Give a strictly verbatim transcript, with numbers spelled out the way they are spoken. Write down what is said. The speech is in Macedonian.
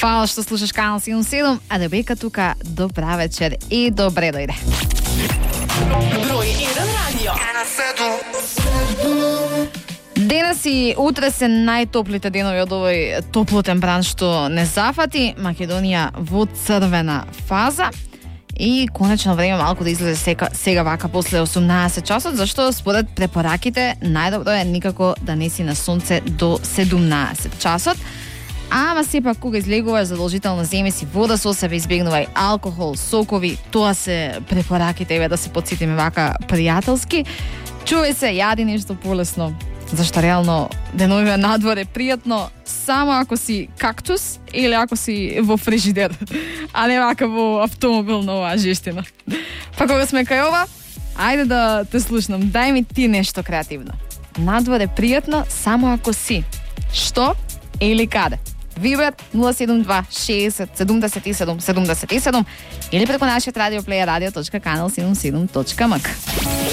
Фала што слушаш Канал седумдесет и седум, а Ребека тука, добра вечер и добре дојде. Број еден радио. Денес и утре се најтоплите денови од овој топлотен бран што не зафати. Македонија во црвена фаза. И конечно време малку да излезе сега, сега вака после осумнаесет часот, зашто според препораките најдобро е никако да не си на сонце до седумнаесет часот. Ама сепак кога излегуваш задолжително земи си вода со себе, избегнувај алкохол, сокови, тоа се препораките, еве да се потсетиме вака пријателски. Чувај се, јади нешто полесно, зашто реално деновиве надвор е пријатно само ако си кактус или ако си во фрижидер, а не вака во автомобил на оваа жештина. Па кога сме кај ова, ајде да те слушнам, дај ми ти нешто креативно. Надвор е пријатно само ако си. Што или каде? Вибер нула седум два шеесет седумдесет и седум седумдесет и седум или преку нашиот радиоплеер радио точка канал седумдесет и седум точка ем ка.